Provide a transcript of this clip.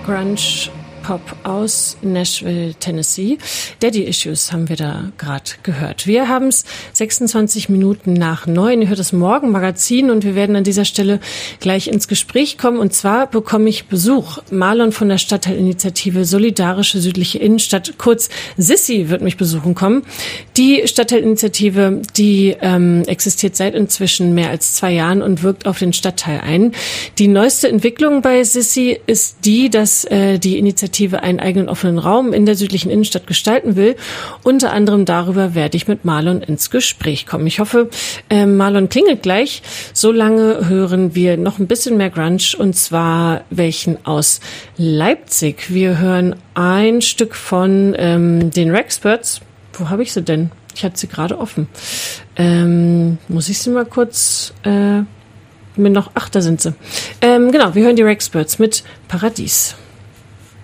Grunge Pop aus Nashville, Tennessee. Daddy Issues haben wir da gerade gehört. Wir haben es 26 Minuten nach 9. Ihr hört das Morgenmagazin und wir werden an dieser Stelle gleich ins Gespräch kommen. Und zwar bekomme ich Besuch. Marlon von der Stadtteilinitiative Solidarische Südliche Innenstadt, kurz Sissi, wird mich besuchen kommen. Die Stadtteilinitiative, die existiert seit inzwischen mehr als 2 Jahren und wirkt auf den Stadtteil ein. Die neueste Entwicklung bei Sissi ist die, dass die Initiative einen eigenen offenen Raum in der südlichen Innenstadt gestalten will. Unter anderem darüber werde ich mit Marlon ins Gespräch kommen. Ich hoffe, Marlon klingelt gleich. Solange hören wir noch ein bisschen mehr Grunge, und zwar welchen aus Leipzig. Wir hören ein Stück von den Rexperts. Wo habe ich sie denn? Ich hatte sie gerade offen. Muss ich sie mal kurz da sind sie. Genau, wir hören die Rexperts mit Paradies.